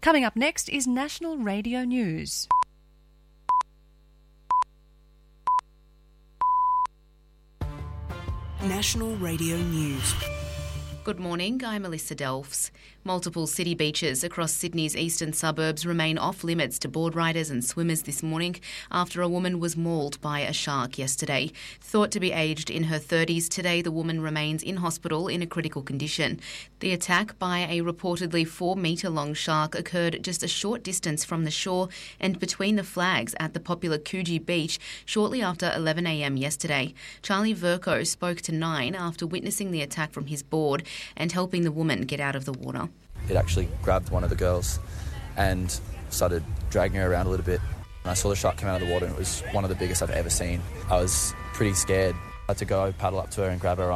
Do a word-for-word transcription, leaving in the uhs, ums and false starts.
Coming up next is National Radio News. National Radio News. Good morning, I'm Melissa Delfs. Multiple city beaches across Sydney's eastern suburbs remain off limits to board riders and swimmers this morning after a woman was mauled by a shark yesterday. Thought to be aged in her thirties, today the woman remains in hospital in a critical condition. The attack by a reportedly four-metre-long shark occurred just a short distance from the shore and between the flags at the popular Coogee Beach shortly after eleven a m yesterday. Charlie Verco spoke to Nine after witnessing the attack from his board and helping the woman get out of the water. It actually grabbed one of the girls and started dragging her around a little bit. And I saw the shark come out of the water and it was one of the biggest I've ever seen. I was pretty scared. I had to go paddle up to her and grab her arm.